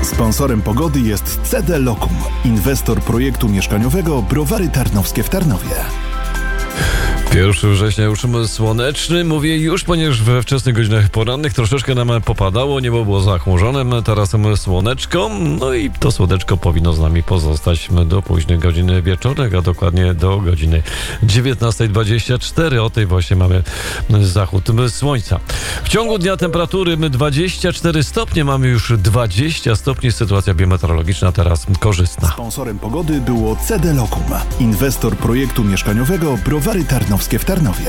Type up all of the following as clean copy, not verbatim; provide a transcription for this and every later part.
Sponsorem pogody jest CD Locum, inwestor projektu mieszkaniowego Browary Tarnowskie w Tarnowie. 1 września już słoneczny, mówię już, ponieważ we wczesnych godzinach porannych troszeczkę nam popadało, niebo było zachmurzone, teraz słoneczko, no i to słoneczko powinno z nami pozostać do późnych godzin wieczornych, a dokładnie do godziny 19:24. O tej właśnie mamy zachód słońca. W ciągu dnia temperatury 24 stopnie, mamy już 20 stopni, sytuacja biometeorologiczna teraz korzystna. Sponsorem pogody było CD Locum, inwestor projektu mieszkaniowego Browary Tarnowskie w Tarnowie.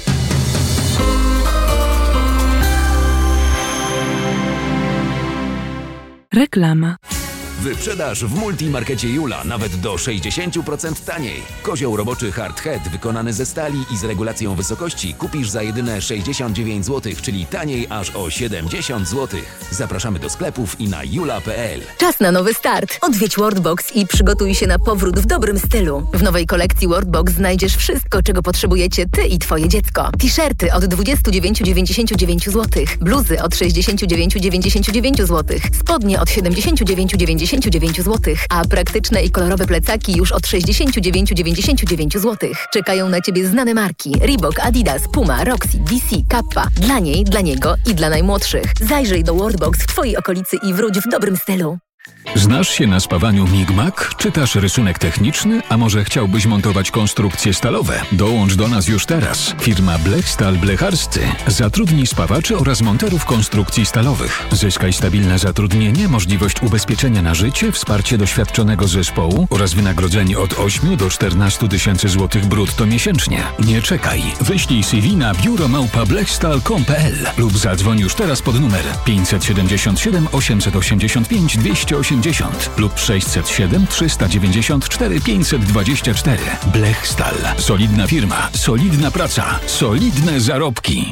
Reklama. Wyprzedaż w Multimarkecie Jula nawet do 60% taniej. Kozioł roboczy Hard Head wykonany ze stali i z regulacją wysokości kupisz za jedyne 69 zł, czyli taniej aż o 70 zł. Zapraszamy do sklepów i na jula.pl. Czas na nowy start. Odwiedź Worldbox i przygotuj się na powrót w dobrym stylu. W nowej kolekcji Worldbox znajdziesz wszystko, czego potrzebujecie ty i twoje dziecko. T-shirty od 29,99 zł, bluzy od 69,99 zł, spodnie od 79,99 zł, a praktyczne i kolorowe plecaki już od 69,99 zł. Czekają na Ciebie znane marki: Reebok, Adidas, Puma, Roxy, DC, Kappa. Dla niej, dla niego i dla najmłodszych. Zajrzyj do Worldbox w Twojej okolicy i wróć w dobrym stylu. Znasz się na spawaniu MIG-MAG? Czytasz rysunek techniczny? A może chciałbyś montować konstrukcje stalowe? Dołącz do nas już teraz. Firma Blechstal Blecharscy zatrudni spawaczy oraz monterów konstrukcji stalowych. Zyskaj stabilne zatrudnienie, możliwość ubezpieczenia na życie, wsparcie doświadczonego zespołu oraz wynagrodzenie od 8 do 14 tysięcy złotych brutto miesięcznie. Nie czekaj. Wyślij CV na biuro@blechstal.com.pl lub zadzwoń już teraz pod numer 577 885 280 lub 607 394 524. Blechstal. Solidna firma, solidna praca, solidne zarobki.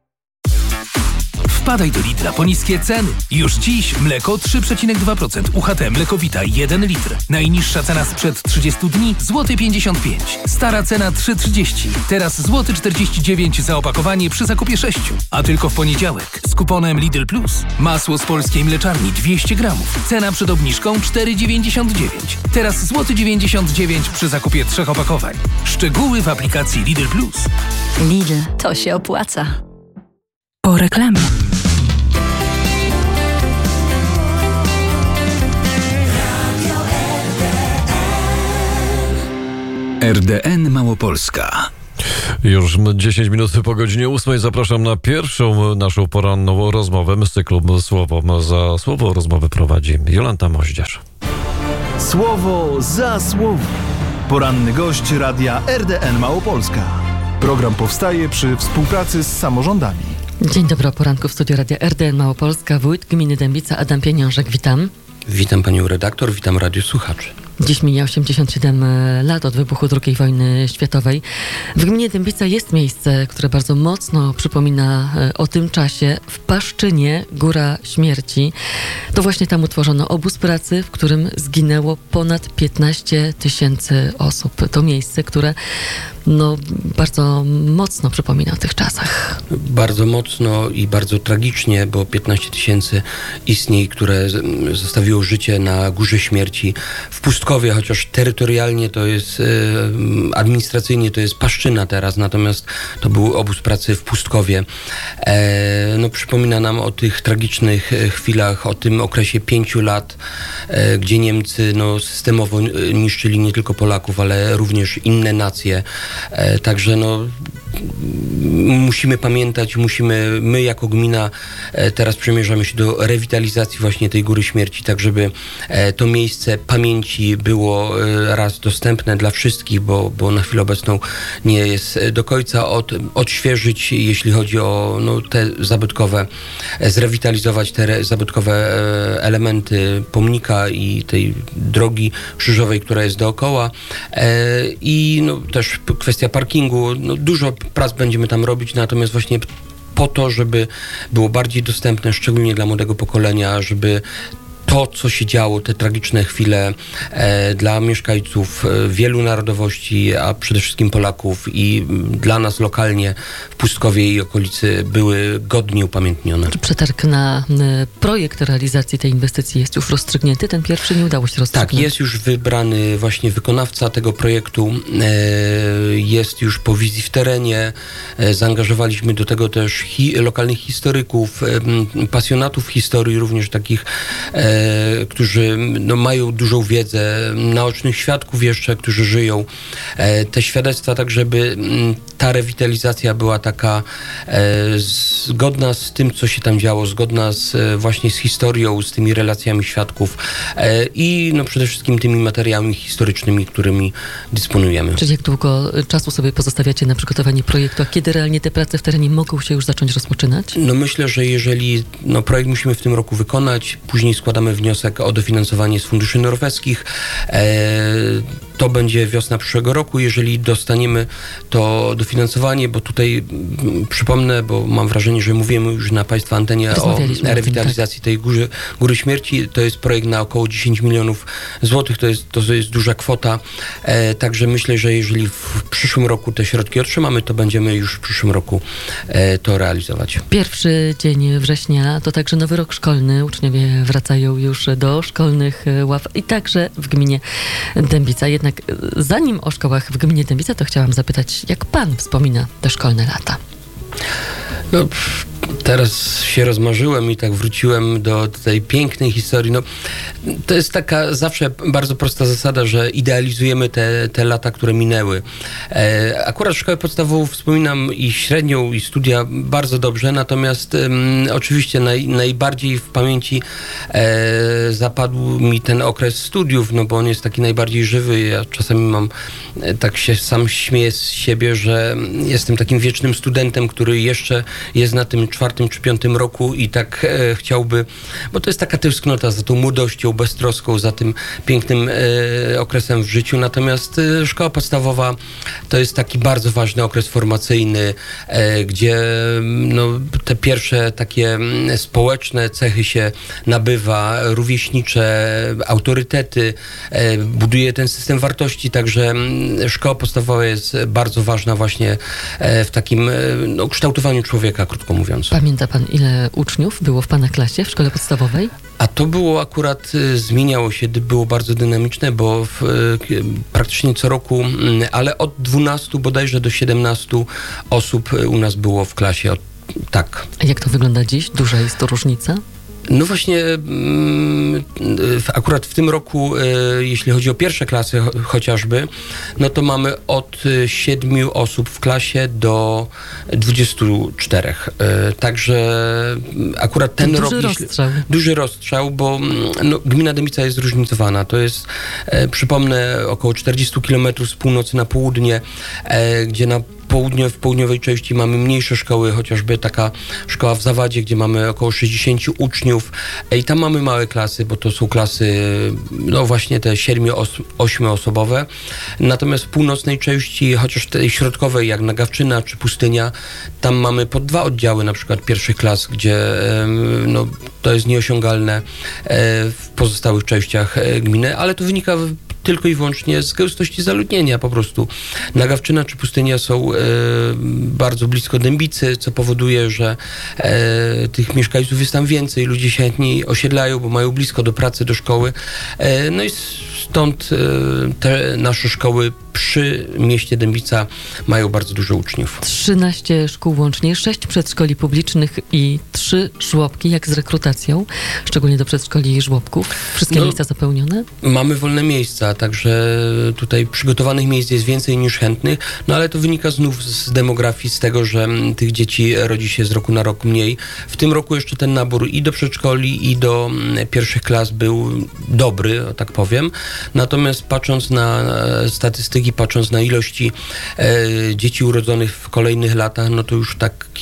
Wpadaj do Lidla po niskie ceny. Już dziś mleko 3,2%, UHT Mlekowita 1 litr. Najniższa cena sprzed 30 dni złoty 55. Stara cena 3,30. Teraz złoty 49 za opakowanie przy zakupie 6. A tylko w poniedziałek z kuponem Lidl Plus. Masło z polskiej mleczarni 200 gramów. Cena przed obniżką 4,99. Teraz złoty 99 przy zakupie 3 opakowań. Szczegóły w aplikacji Lidl Plus. Lidl, to się opłaca. Po reklamie. RDN Małopolska. Już 10 minut po godzinie 8 zapraszam na pierwszą naszą poranną rozmowę z cyklu Słowo za Słowo. Rozmowę prowadzi Jolanta Moździerz. Słowo za słowo. Poranny gość radia RDN Małopolska. Program powstaje przy współpracy z samorządami. Dzień dobry, o poranku w studiu radia RDN Małopolska. Wójt gminy Dębica Adam Pieniążek, witam. Witam panią redaktor, witam radiosłuchaczy. Dziś mija 87 lat od wybuchu II wojny światowej. W gminie Dębica jest miejsce, które bardzo mocno przypomina o tym czasie. W Paszczynie, Góra Śmierci. To właśnie tam utworzono obóz pracy, w którym zginęło ponad 15 tysięcy osób. To miejsce, które bardzo mocno przypomina o tych czasach. Bardzo mocno i bardzo tragicznie, bo 15 tysięcy istnień, które zostawiło życie na Górze Śmierci w Pustkowie, chociaż terytorialnie to jest, administracyjnie to jest Paszczyna teraz, natomiast to był obóz pracy w Pustkowie. Przypomina nam o tych tragicznych chwilach, o tym okresie 5 lat, gdzie Niemcy systemowo niszczyli nie tylko Polaków, ale również inne nacje. Także musimy pamiętać, my jako gmina teraz przymierzamy się do rewitalizacji właśnie tej Góry Śmierci, tak żeby to miejsce pamięci było raz dostępne dla wszystkich, bo na chwilę obecną nie jest do końca odświeżyć, jeśli chodzi o te zabytkowe, zrewitalizować te zabytkowe elementy pomnika i tej drogi krzyżowej, która jest dookoła, i też kwestia parkingu. Dużo prac będziemy tam robić, natomiast właśnie po to, żeby było bardziej dostępne, szczególnie dla młodego pokolenia, żeby to, co się działo, te tragiczne chwile dla mieszkańców wielu narodowości, a przede wszystkim Polaków i dla nas lokalnie w Pustkowie i okolicy były godnie upamiętnione. Czy przetarg na projekt realizacji tej inwestycji jest już rozstrzygnięty? Ten pierwszy nie udało się rozstrzygnąć. Tak, jest już wybrany właśnie wykonawca tego projektu. Jest już po wizji w terenie. Zaangażowaliśmy do tego też lokalnych historyków, pasjonatów historii, również takich, którzy mają dużą wiedzę, naocznych świadków jeszcze, którzy żyją. Te świadectwa, tak żeby ta rewitalizacja była taka zgodna z tym, co się tam działo, zgodna właśnie z historią, z tymi relacjami świadków i przede wszystkim tymi materiałami historycznymi, którymi dysponujemy. Czyli jak długo czasu sobie pozostawiacie na przygotowanie projektu, a kiedy realnie te prace w terenie mogą się już zacząć rozpoczynać? Myślę, że jeżeli projekt musimy w tym roku wykonać, później składamy wniosek o dofinansowanie z funduszy norweskich. To będzie wiosna przyszłego roku, jeżeli dostaniemy to dofinansowanie, bo tutaj przypomnę, bo mam wrażenie, że mówimy już na Państwa antenie o rewitalizacji tej Góry Śmierci. To jest projekt na około 10 milionów złotych, to jest duża kwota. Także myślę, że jeżeli w przyszłym roku te środki otrzymamy, to będziemy już w przyszłym roku to realizować. Pierwszy dzień września to także nowy rok szkolny. Uczniowie wracają już do szkolnych ław i także w gminie Dębica. Jednak zanim o szkołach w gminie Dębica, to chciałam zapytać, jak pan wspomina te szkolne lata? Teraz się rozmarzyłem i tak wróciłem do tej pięknej historii. To jest taka zawsze bardzo prosta zasada, że idealizujemy te lata, które minęły. Akurat szkołę podstawową wspominam i średnią, i studia bardzo dobrze, natomiast oczywiście najbardziej w pamięci zapadł mi ten okres studiów, bo on jest taki najbardziej żywy. Ja czasami tak się sam śmieję z siebie, że jestem takim wiecznym studentem, który jeszcze jest na tym 4. czy 5. roku i tak chciałby, bo to jest taka tęsknota za tą młodością, beztroską, za tym pięknym okresem w życiu. Natomiast szkoła podstawowa to jest taki bardzo ważny okres formacyjny, gdzie te pierwsze takie społeczne cechy się nabywa, rówieśnicze, autorytety, buduje ten system wartości, także szkoła podstawowa jest bardzo ważna właśnie w takim kształtowaniu człowieka, krótko mówiąc. Pamięta pan, ile uczniów było w pana klasie w szkole podstawowej? A to było akurat, zmieniało się, było bardzo dynamiczne, bo praktycznie co roku, ale od 12 bodajże do 17 osób u nas było w klasie. Tak. A jak to wygląda dziś? Duża jest to różnica? Właśnie akurat w tym roku, jeśli chodzi o pierwsze klasy chociażby, to mamy od 7 osób w klasie do 24. Także akurat ten rok... Duży rozstrzał, bo gmina Dębica jest zróżnicowana. To jest, przypomnę, około 40 km z północy na południe, gdzie w południowej części mamy mniejsze szkoły, chociażby taka szkoła w Zawadzie, gdzie mamy około 60 uczniów i tam mamy małe klasy, bo to są klasy właśnie te 7-8 osobowe. Natomiast w północnej części, chociaż tej środkowej, jak Nagawczyna czy Pustynia, tam mamy po 2 oddziały na przykład pierwszych klas, gdzie to jest nieosiągalne w pozostałych częściach gminy, ale to wynika tylko i wyłącznie z gęstości zaludnienia po prostu. Nagawczyna czy Pustynia są bardzo blisko Dębicy, co powoduje, że tych mieszkańców jest tam więcej, ludzie się chętniej osiedlają, bo mają blisko do pracy, do szkoły. I stąd te nasze szkoły przy mieście Dębica mają bardzo dużo uczniów. 13 szkół łącznie, 6 przedszkoli publicznych i 3 żłobki. Jak z rekrutacją? Szczególnie do przedszkoli i żłobków. Wszystkie miejsca zapełnione? Mamy wolne miejsca, także tutaj przygotowanych miejsc jest więcej niż chętnych, ale to wynika znów z demografii, z tego, że tych dzieci rodzi się z roku na rok mniej. W tym roku jeszcze ten nabór i do przedszkoli, i do pierwszych klas był dobry, tak powiem. Natomiast patrząc na statystyki, patrząc na ilości dzieci urodzonych w kolejnych latach, to już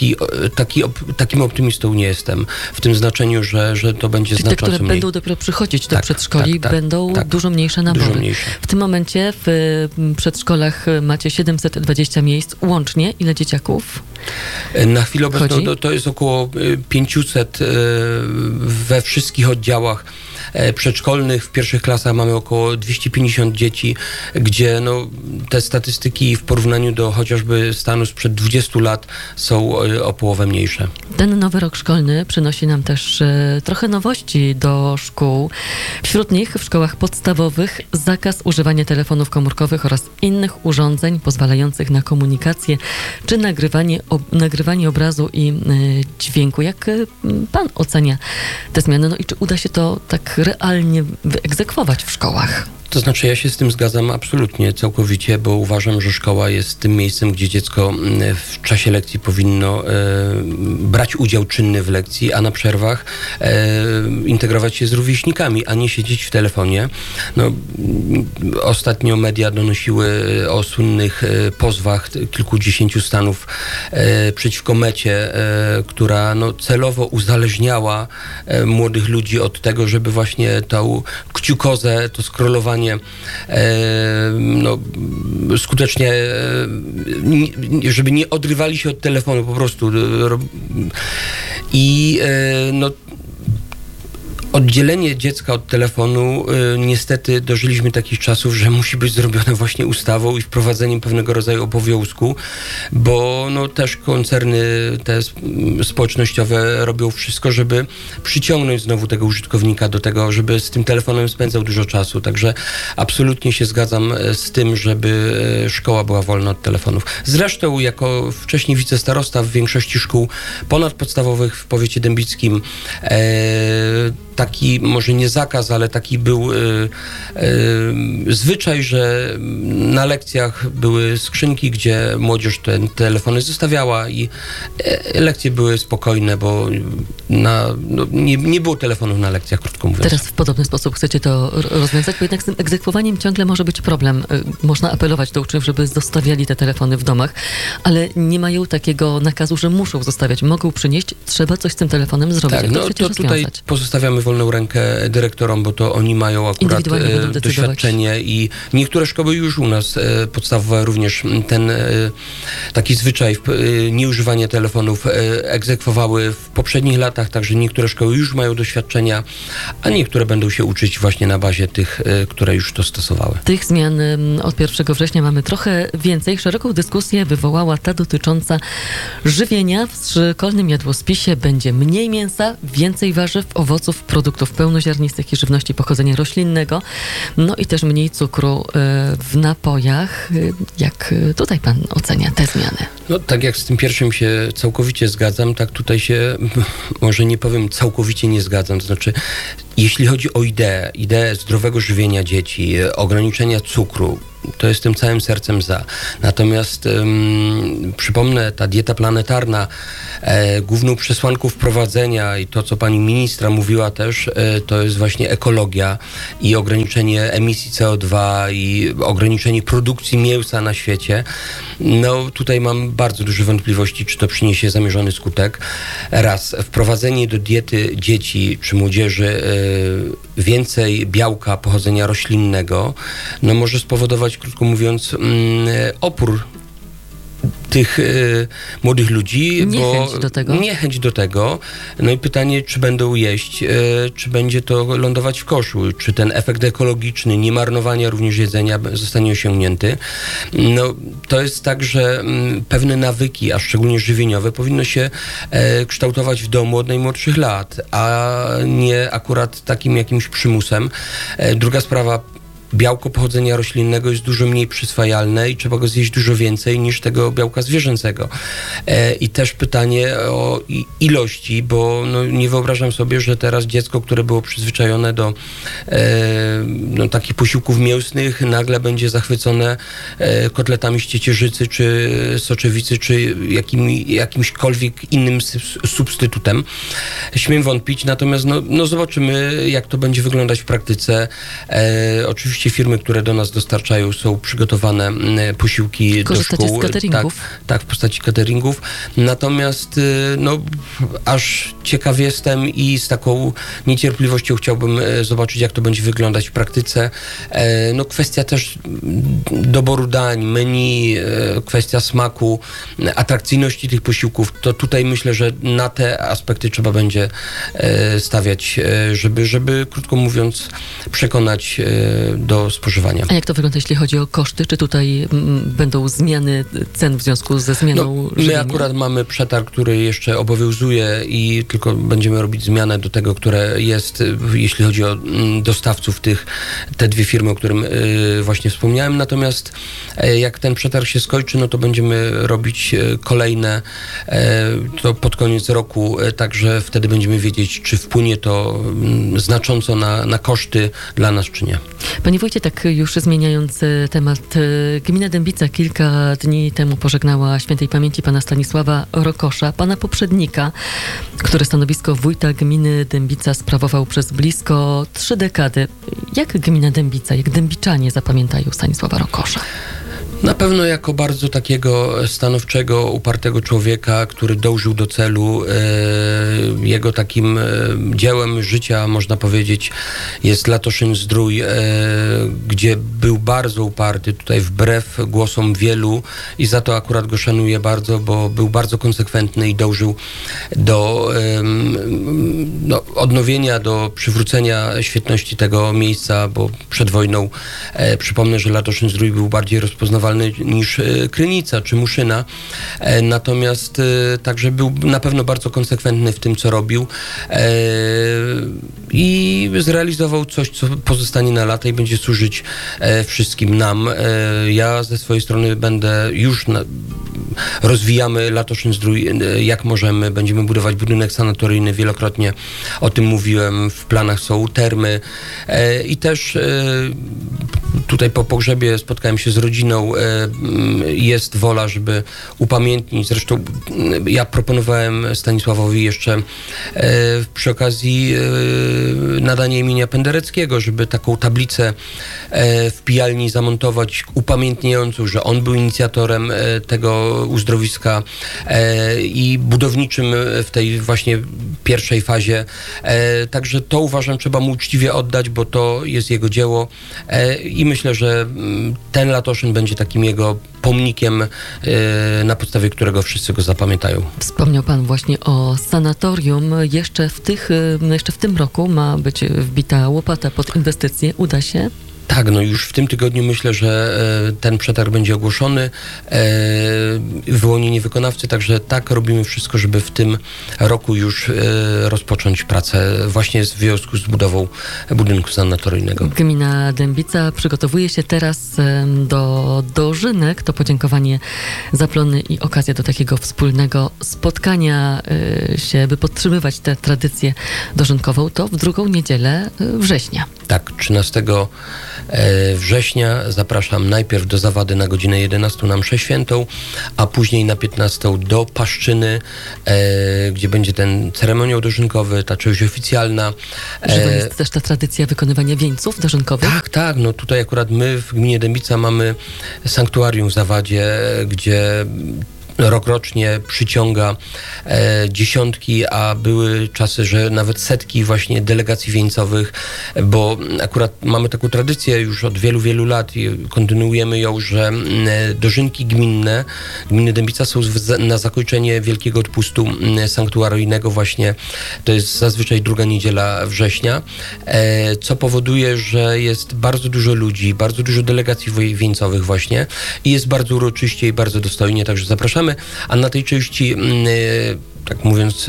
takim optymistą nie jestem. W tym znaczeniu, że to będzie znacząco mniej. Te, które będą dopiero przychodzić do przedszkoli, będą dużo mniejsze nabory. Dużo mniejsze. W tym momencie w przedszkolach macie 720 miejsc łącznie. Ile dzieciaków? Na chwilę obecną to jest około 500 we wszystkich oddziałach przedszkolnych. W pierwszych klasach mamy około 250 dzieci, gdzie no, te statystyki w porównaniu do chociażby stanu sprzed 20 lat są o połowę mniejsze. Ten nowy rok szkolny przynosi nam też trochę nowości do szkół. Wśród nich w szkołach podstawowych zakaz używania telefonów komórkowych oraz innych urządzeń pozwalających na komunikację czy nagrywanie obrazu i dźwięku. Jak pan ocenia te zmiany? No i czy uda się to tak realnie wyegzekwować w szkołach? To znaczy, ja się z tym zgadzam absolutnie, całkowicie, bo uważam, że szkoła jest tym miejscem, gdzie dziecko w czasie lekcji powinno brać udział czynny w lekcji, a na przerwach integrować się z rówieśnikami, a nie siedzieć w telefonie. No, ostatnio media donosiły o słynnych pozwach kilkudziesięciu stanów przeciwko Mecie, która no, celowo uzależniała młodych ludzi od tego, żeby właśnie tą kciukozę, to scrollowanie no, skutecznie, żeby nie odrywali się od telefonu po prostu. I no, oddzielenie dziecka od telefonu, niestety dożyliśmy takich czasów, że musi być zrobione właśnie ustawą i wprowadzeniem pewnego rodzaju obowiązku, bo no, też koncerny te społecznościowe robią wszystko, żeby przyciągnąć znowu tego użytkownika do tego, żeby z tym telefonem spędzał dużo czasu. Także absolutnie się zgadzam z tym, żeby szkoła była wolna od telefonów. Zresztą jako wcześniej wicestarosta w większości szkół ponadpodstawowych w powiecie dębickim taki, może nie zakaz, ale taki był zwyczaj, że na lekcjach były skrzynki, gdzie młodzież te telefony zostawiała i lekcje były spokojne, bo nie było telefonów na lekcjach, krótko mówiąc. Teraz w podobny sposób chcecie to rozwiązać, bo jednak z tym egzekwowaniem ciągle może być problem. Można apelować do uczniów, żeby zostawiali te telefony w domach, ale nie mają takiego nakazu, że muszą zostawiać. Mogą przynieść, trzeba coś z tym telefonem zrobić. Tak, no to tutaj pozostawiamy wolną rękę dyrektorom, bo to oni mają akurat doświadczenie i niektóre szkoły już u nas podstawowe również ten taki zwyczaj nieużywania telefonów egzekwowały w poprzednich latach, także niektóre szkoły już mają doświadczenia, a niektóre będą się uczyć właśnie na bazie tych, które już to stosowały. Tych zmian od 1 września mamy trochę więcej. Szeroką dyskusję wywołała ta dotycząca żywienia. W szkolnym jadłospisie będzie mniej mięsa, więcej warzyw, owoców, produktów pełnoziarnistych i żywności pochodzenia roślinnego, no i też mniej cukru w napojach. Jak tutaj pan ocenia te zmiany? No tak jak z tym pierwszym się całkowicie zgadzam, tak tutaj się może nie powiem całkowicie nie zgadzam. To znaczy, jeśli chodzi o ideę zdrowego żywienia dzieci, ograniczenia cukru, to jestem całym sercem za. Natomiast przypomnę, ta dieta planetarna, główną przesłanką wprowadzenia i to, co pani ministra mówiła też, to jest właśnie ekologia i ograniczenie emisji CO2 i ograniczenie produkcji mięsa na świecie. No tutaj mam bardzo duże wątpliwości, czy to przyniesie zamierzony skutek. Raz, wprowadzenie do diety dzieci czy młodzieży więcej białka pochodzenia roślinnego, no może spowodować, krótko mówiąc, opór tych młodych ludzi, niechęć do tego. No i pytanie, czy będą jeść, czy będzie to lądować w koszu, czy ten efekt ekologiczny, nie marnowania również jedzenia zostanie osiągnięty. No, to jest tak, że pewne nawyki, a szczególnie żywieniowe, powinno się kształtować w domu od najmłodszych lat, a nie akurat takim jakimś przymusem. Druga sprawa, białko pochodzenia roślinnego jest dużo mniej przyswajalne i trzeba go zjeść dużo więcej niż tego białka zwierzęcego. I też pytanie o ilości, bo no, nie wyobrażam sobie, że teraz dziecko, które było przyzwyczajone do takich posiłków mięsnych, nagle będzie zachwycone kotletami z ciecierzycy, czy soczewicy, czy jakimśkolwiek innym substytutem. Śmiem wątpić, natomiast no zobaczymy, jak to będzie wyglądać w praktyce. Oczywiście oczywiście firmy, które do nas dostarczają, są przygotowane posiłki do szkół. Z cateringów? Tak, w postaci cateringów. Natomiast aż ciekaw jestem i z taką niecierpliwością chciałbym zobaczyć, jak to będzie wyglądać w praktyce. Kwestia też doboru dań, menu, kwestia smaku, atrakcyjności tych posiłków, to tutaj myślę, że na te aspekty trzeba będzie stawiać, żeby krótko mówiąc przekonać do spożywania. A jak to wygląda, jeśli chodzi o koszty? Czy tutaj będą zmiany cen w związku ze zmianą żywienia? My akurat mamy przetarg, który jeszcze obowiązuje i tylko będziemy robić zmianę do tego, które jest, jeśli chodzi o dostawców te dwie firmy, o którym właśnie wspomniałem. Natomiast jak ten przetarg się skończy, no to będziemy robić kolejne to pod koniec roku, także wtedy będziemy wiedzieć, czy wpłynie to znacząco na koszty dla nas, czy nie. Panie wójcie, tak już zmieniając temat, gmina Dębica kilka dni temu pożegnała świętej pamięci pana Stanisława Rokosza, pana poprzednika, który stanowisko wójta gminy Dębica sprawował przez blisko 3 dekady. Jak gmina Dębica, jak dębiczanie zapamiętają Stanisława Rokosza? Na pewno jako bardzo takiego stanowczego, upartego człowieka, który dążył do celu. Jego takim dziełem życia, można powiedzieć, jest Latoszyn-Zdrój, gdzie był bardzo uparty, tutaj wbrew głosom wielu i za to akurat go szanuję bardzo, bo był bardzo konsekwentny i dążył do odnowienia, do przywrócenia świetności tego miejsca, bo przed wojną przypomnę, że Latoszyn-Zdrój był bardziej rozpoznawalny niż Krynica czy Muszyna. Natomiast także był na pewno bardzo konsekwentny w tym, co robił i zrealizował coś, co pozostanie na lata i będzie służyć wszystkim nam. Ja ze swojej strony rozwijamy Latoszyn-Zdrój jak możemy. Będziemy budować budynek sanatoryjny. Wielokrotnie o tym mówiłem. W planach są termy i też tutaj po pogrzebie spotkałem się z rodziną. Jest wola, żeby upamiętnić. Zresztą ja proponowałem Stanisławowi jeszcze przy okazji nadania imienia Pendereckiego, żeby taką tablicę w pijalni zamontować upamiętniającą, że on był inicjatorem tego uzdrowiska i budowniczym w tej właśnie pierwszej fazie. Także to uważam, trzeba mu uczciwie oddać, bo to jest jego dzieło i myślę, że ten Latoszyn będzie takim jego pomnikiem, na podstawie którego wszyscy go zapamiętają. Wspomniał pan właśnie o sanatorium. Jeszcze w tym roku ma być wbita łopata pod inwestycje. Uda się? Tak, już w tym tygodniu myślę, że ten przetarg będzie ogłoszony, wyłonienie wykonawcy, także tak robimy wszystko, żeby w tym roku już rozpocząć pracę właśnie w związku z budową budynku sanatoryjnego. Gmina Dębica przygotowuje się teraz do dożynek. To podziękowanie za plony i okazja do takiego wspólnego spotkania się, by podtrzymywać tę tradycję dożynkową. To w drugą niedzielę września. Tak, 13 września zapraszam najpierw do Zawady na godzinę 11 na mszę świętą, a później na 15 do Paszczyny, gdzie będzie ten ceremoniał dożynkowy, ta część oficjalna. Żywa jest też ta tradycja wykonywania wieńców dożynkowych? Tak. Tutaj akurat my w gminie Dębica mamy sanktuarium w Zawadzie, gdzie rokrocznie przyciąga dziesiątki, a były czasy, że nawet setki właśnie delegacji wieńcowych, bo akurat mamy taką tradycję już od wielu, wielu lat i kontynuujemy ją, że dożynki gminy Dębica są na zakończenie Wielkiego Odpustu sanktuaryjnego właśnie, to jest zazwyczaj druga niedziela września, co powoduje, że jest bardzo dużo ludzi, bardzo dużo delegacji wieńcowych właśnie i jest bardzo uroczyście i bardzo dostojnie, także zapraszamy. A na tej części, tak mówiąc,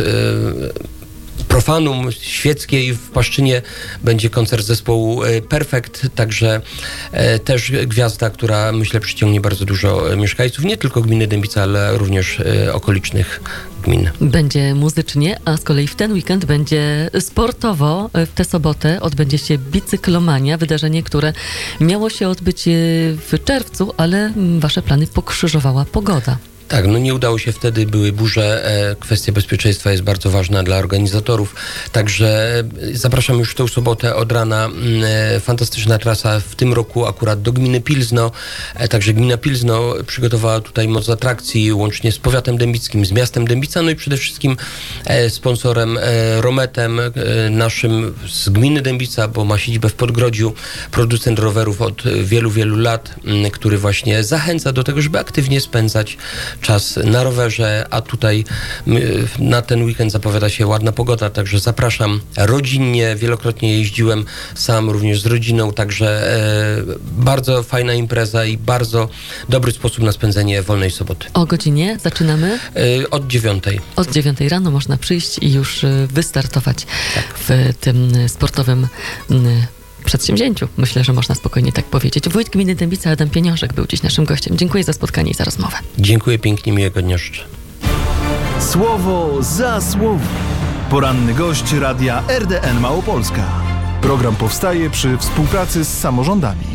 profanum świeckiej w Paszczynie będzie koncert zespołu Perfekt, także też gwiazda, która myślę przyciągnie bardzo dużo mieszkańców, nie tylko gminy Dębica, ale również okolicznych gmin. Będzie muzycznie, a z kolei w ten weekend będzie sportowo. W tę sobotę odbędzie się bicyklomania, wydarzenie, które miało się odbyć w czerwcu, ale wasze plany pokrzyżowała pogoda. Tak, no nie udało się wtedy, były burze, kwestia bezpieczeństwa jest bardzo ważna dla organizatorów, także zapraszam już w tę sobotę od rana, fantastyczna trasa w tym roku akurat do gminy Pilzno, także gmina Pilzno przygotowała tutaj moc atrakcji łącznie z powiatem dębickim, z miastem Dębica, no i przede wszystkim sponsorem Rometem, naszym z gminy Dębica, bo ma siedzibę w Podgrodziu, producent rowerów od wielu, wielu lat, który właśnie zachęca do tego, żeby aktywnie spędzać czas na rowerze, a tutaj na ten weekend zapowiada się ładna pogoda, także zapraszam rodzinnie, wielokrotnie jeździłem sam również z rodziną, także bardzo fajna impreza i bardzo dobry sposób na spędzenie wolnej soboty. O godzinie zaczynamy? Od 9. Od 9 rano można przyjść i już wystartować w tym sportowym przedsięwzięciu. Myślę, że można spokojnie tak powiedzieć. Wójt gminy Dębica Adam Pieniążek był dziś naszym gościem. Dziękuję za spotkanie i za rozmowę. Dziękuję pięknie, miłego dnia życzę. Słowo za słowo. Poranny gość radia RDN Małopolska. Program powstaje przy współpracy z samorządami.